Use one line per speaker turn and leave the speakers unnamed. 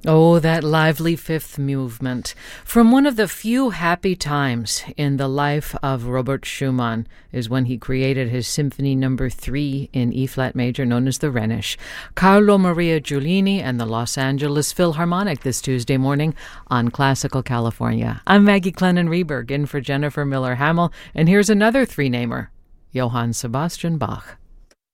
Oh, that lively fifth movement. From one of the few happy times in the life of Robert Schumann is when he created his Symphony No. 3 in E-flat major, known as the Rhenish. Carlo Maria Giulini and the Los Angeles Philharmonic this Tuesday morning on Classical California. I'm Maggie Clennon-Reberg, in for Jennifer Miller-Hamel, and here's another three-namer, Johann Sebastian Bach.